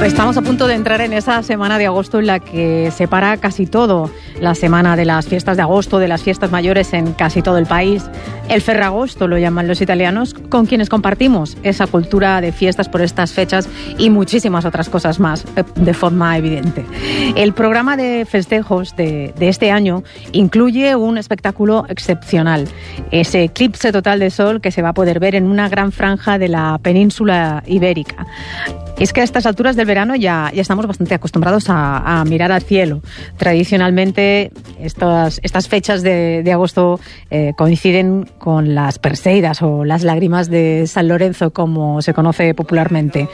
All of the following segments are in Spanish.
Estamos a punto de entrar en esa semana de agosto en la que se para casi todo. La semana de las fiestas de agosto, de las fiestas mayores en casi todo el país. El Ferragosto lo llaman los italianos, con quienes compartimos esa cultura de fiestas por estas fechas y muchísimas otras cosas más, de forma evidente. El programa de festejos de este año incluye un espectáculo excepcional. Ese eclipse total de sol que se va a poder ver en una gran franja de la península ibérica. Es que a estas alturas del verano ya estamos bastante acostumbrados a mirar al cielo. Tradicionalmente estas fechas de agosto coinciden con las Perseidas o las lágrimas de San Lorenzo, como se conoce popularmente.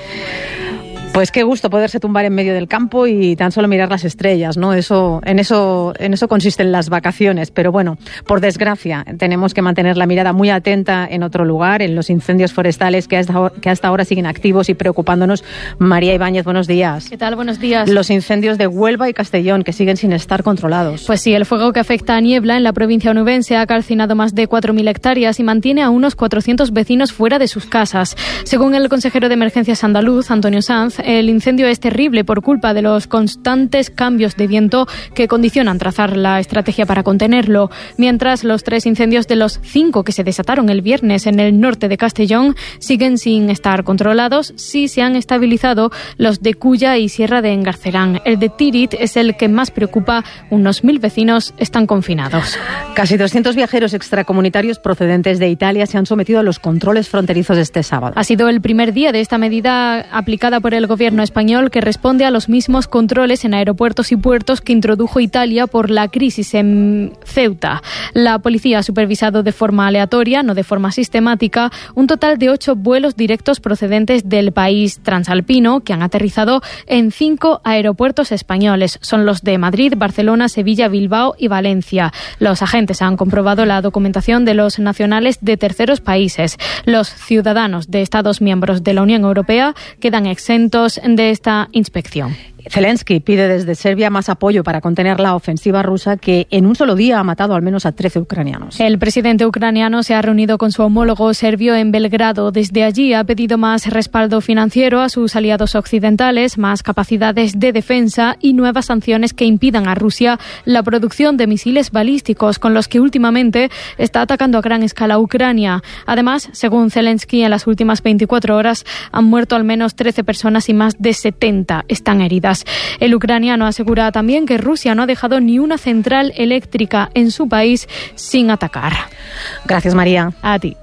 Pues qué gusto poderse tumbar en medio del campo y tan solo mirar las estrellas, ¿no? En eso consisten las vacaciones. Pero bueno, por desgracia, tenemos que mantener la mirada muy atenta en otro lugar, en los incendios forestales que hasta ahora siguen activos y preocupándonos. María Ibáñez, buenos días. ¿Qué tal? Buenos días. Los incendios de Huelva y Castellón, que siguen sin estar controlados. Pues sí, el fuego que afecta a Niebla, en la provincia onubense, ha calcinado más de 4.000 hectáreas y mantiene a unos 400 vecinos fuera de sus casas. Según el consejero de Emergencias andaluz, Antonio Sanz, el incendio es terrible por culpa de los constantes cambios de viento que condicionan trazar la estrategia para contenerlo. Mientras, los 3 incendios de los 5 que se desataron el viernes en el norte de Castellón siguen sin estar controlados. Sí se han estabilizado los de Culla y Sierra de Engarcerán. El de Tírit es el que más preocupa. Unos 1.000 vecinos están confinados. Casi 200 viajeros extracomunitarios procedentes de Italia se han sometido a los controles fronterizos este sábado. Ha sido el primer día de esta medida aplicada por el gobierno español, que responde a los mismos controles en aeropuertos y puertos que introdujo Italia por la crisis en Ceuta. La policía ha supervisado de forma aleatoria, no de forma sistemática, un total de 8 vuelos directos procedentes del país transalpino que han aterrizado en 5 aeropuertos españoles. Son los de Madrid, Barcelona, Sevilla, Bilbao y Valencia. Los agentes han comprobado la documentación de los nacionales de terceros países. Los ciudadanos de Estados miembros de la Unión Europea quedan exentos de esta inspección. Zelensky pide desde Serbia más apoyo para contener la ofensiva rusa, que en un solo día ha matado al menos a 13 ucranianos. El presidente ucraniano se ha reunido con su homólogo serbio en Belgrado. Desde allí ha pedido más respaldo financiero a sus aliados occidentales, más capacidades de defensa y nuevas sanciones que impidan a Rusia la producción de misiles balísticos, con los que últimamente está atacando a gran escala a Ucrania. Además, según Zelensky, en las últimas 24 horas han muerto al menos 13 personas y más de 70 están heridas. El ucraniano asegura también que Rusia no ha dejado ni una central eléctrica en su país sin atacar. Gracias, María. A ti.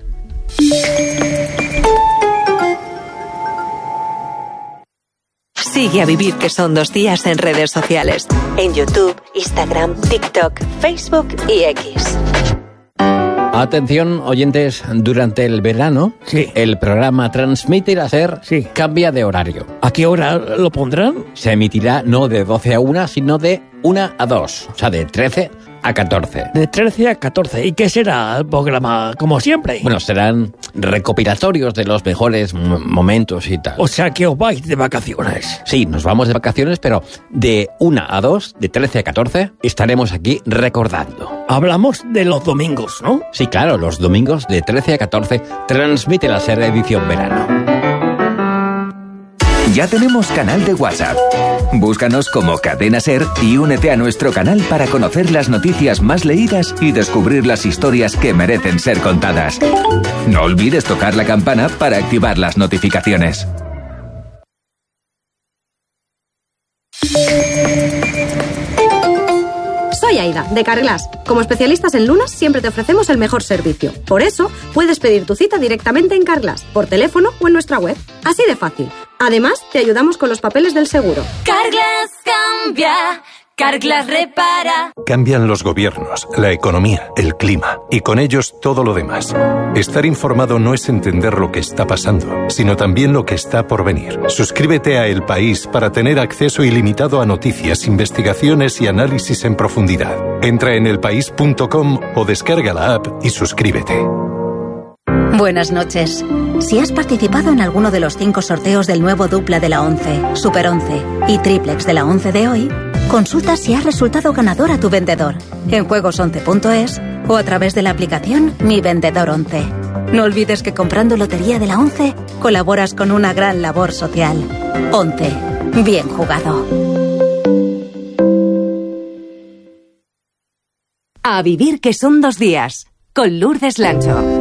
Sigue a Vivir, que son 2 días en redes sociales. En YouTube, Instagram, TikTok, Facebook y X. Atención, oyentes, durante el verano, el programa Transmite la SER cambia de horario. ¿A qué hora lo pondrán? Se emitirá no de 12 a 1, sino de 1 a 2, o sea, de 13 a 14. De 13 a 14. ¿Y qué será el programa, como siempre? Bueno, serán recopilatorios de los mejores momentos y tal. O sea, que os vais de vacaciones. Sí, nos vamos de vacaciones, pero de 1 a 2, de 13 a 14, estaremos aquí recordando. Hablamos de los domingos, ¿no? Sí, claro, los domingos de 13 a 14, Transmite la SER edición verano. Ya tenemos canal de WhatsApp. Búscanos como Cadena SER y únete a nuestro canal para conocer las noticias más leídas y descubrir las historias que merecen ser contadas. No olvides tocar la campana para activar las notificaciones. Soy Aida, de Carglass. Como especialistas en lunas, siempre te ofrecemos el mejor servicio. Por eso, puedes pedir tu cita directamente en Carglass, por teléfono o en nuestra web. Así de fácil. Además, te ayudamos con los papeles del seguro. Carglass cambia, Carglass repara. Cambian los gobiernos, la economía, el clima y con ellos todo lo demás. Estar informado no es entender lo que está pasando, sino también lo que está por venir. Suscríbete a El País para tener acceso ilimitado a noticias, investigaciones y análisis en profundidad. Entra en elpaís.com o descarga la app y suscríbete. Buenas noches. Si has participado en alguno de los 5 sorteos del nuevo dupla de la 11, Super 11 y triplex de la 11 de hoy, consulta si has resultado ganador a tu vendedor en juegos11.es o a través de la aplicación Mi Vendedor 11. No olvides que comprando Lotería de la 11 colaboras con una gran labor social. 11. Bien jugado. A vivir que son 2 días, con Lourdes Lancho.